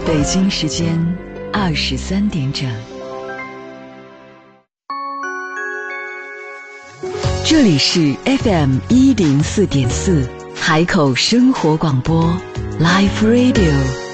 北京时间23点整，这里是 FM104.4海口生活广播 Live Radio。